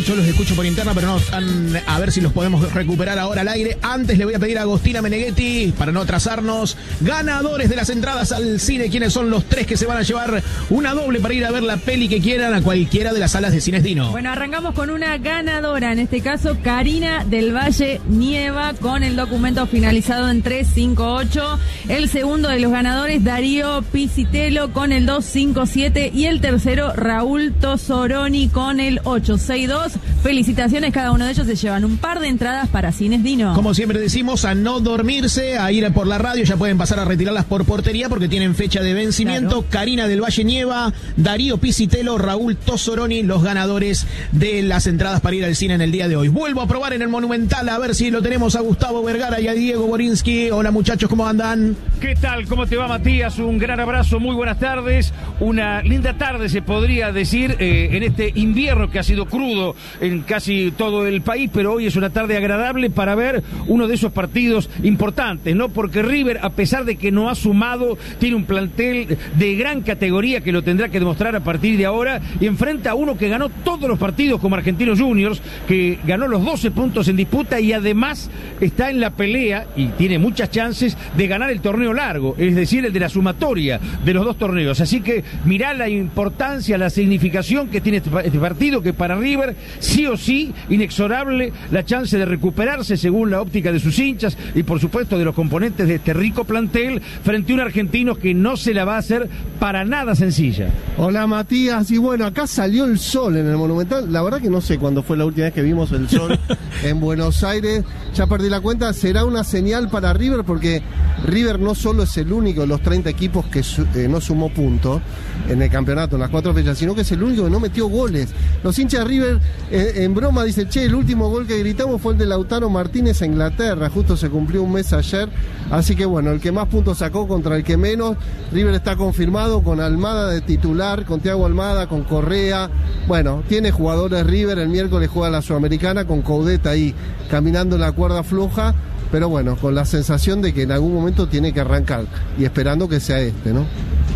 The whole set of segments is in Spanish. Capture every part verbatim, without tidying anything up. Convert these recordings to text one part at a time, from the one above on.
Yo los escucho por interna, pero no están, a ver si los podemos recuperar ahora al aire. Antes le voy a pedir a Agostina Meneghetti, para no atrasarnos, ganadores de las entradas al cine, quiénes son los tres que se van a llevar una doble para ir a ver la peli que quieran a cualquiera de las salas de Cines Dino. Bueno, arrancamos con una ganadora, en este caso Karina del Valle Nieva, con el documento finalizado en tres cinco ocho. El segundo de los ganadores, Darío Pisitelo, con el dos cinco siete. Y el tercero, Raúl Tosoroni, con el ocho seis dos. Felicitaciones, cada uno de ellos se llevan un par de entradas para Cines Dino. Como siempre decimos, a no dormirse, a ir por la radio, ya pueden pasar a retirarlas por portería porque tienen fecha de vencimiento. Claro. Karina del Valle Nieva, Darío Pisitelo, Raúl Tosoroni, los ganadores de las entradas para ir al cine en el día de hoy. Vuelvo a probar en el Monumental, a ver si lo tenemos a Gustavo Vergara y a Diego Borinsky. Hola muchachos, ¿cómo andan? ¿Qué tal? ¿Cómo te va, Matías? Un gran abrazo, muy buenas tardes. Una linda tarde, se podría decir, eh, en este invierno que ha sido crudo en casi todo el país, pero hoy es una tarde agradable para ver uno de esos partidos importantes, ¿no? Porque River, a pesar de que no ha sumado, tiene un plantel de gran categoría que lo tendrá que demostrar a partir de ahora, y enfrenta a uno que ganó todos los partidos como Argentinos Juniors, que ganó los doce puntos en disputa y además está en la pelea y tiene muchas chances de ganar el torneo largo, es decir, el de la sumatoria de los dos torneos. Así que mirá la importancia, la significación que tiene este, este partido, que para River sí o sí, inexorable la chance de recuperarse según la óptica de sus hinchas y por supuesto de los componentes de este rico plantel frente a un argentino que no se la va a hacer para nada sencilla. Hola Matías, y bueno, acá salió el sol en el Monumental, la verdad que no sé cuándo fue la última vez que vimos el sol en Buenos Aires, ya perdí la cuenta. Será una señal para River porque River no solo es el único de los treinta equipos que su, eh, no sumó puntos en el campeonato, en las cuatro fechas, sino que es el único que no metió goles. Los hinchas de River eh, en broma dicen, che, el último gol que gritamos fue el de Lautaro Martínez a Inglaterra, justo se cumplió un mes ayer, así que bueno, el que más puntos sacó contra el que menos. River está confirmado con Almada de titular, con Thiago Almada, con Correa, bueno, tiene jugadores River, el miércoles juega la Sudamericana con Coudet ahí caminando en la cuerda floja, pero bueno, con la sensación de que en algún momento tiene que arrancar y esperando que sea este, ¿no?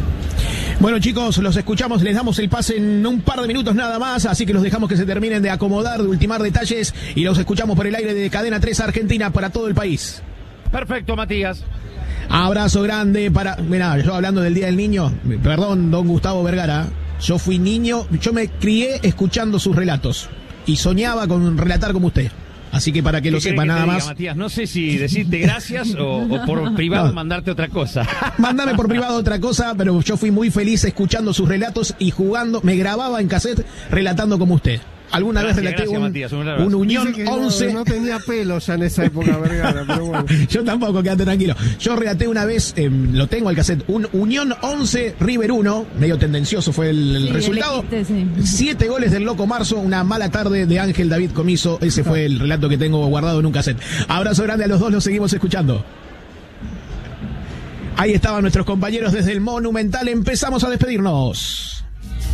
Bueno chicos, los escuchamos, les damos el pase en un par de minutos nada más, así que los dejamos que se terminen de acomodar, de ultimar detalles y los escuchamos por el aire de Cadena tres Argentina para todo el país. Perfecto, Matías. Abrazo grande para... Mirá, yo hablando del Día del Niño, perdón, don Gustavo Vergara, yo fui niño, yo me crié escuchando sus relatos y soñaba con relatar como usted. Así que para que lo sepa nada más. Matías, no sé si decirte gracias o, o por privado no. mandarte otra cosa. Mándame por privado otra cosa, pero yo fui muy feliz escuchando sus relatos y jugando, me grababa en cassette relatando como usted. Alguna gracias, vez relaté gracias, un, Matías, un, un Unión once. No, no tenía pelo ya en esa época, Vergara, pero bueno. Yo tampoco, quédate tranquilo. Yo relaté una vez, eh, lo tengo el cassette, un Unión once, River uno, medio tendencioso fue el, el sí, resultado. El equite, sí. Siete goles del Loco Marzo, una mala tarde de Ángel David Comiso. Ese fue el relato que tengo guardado en un cassette. Abrazo grande a los dos, los seguimos escuchando. Ahí estaban nuestros compañeros desde el Monumental. Empezamos a despedirnos.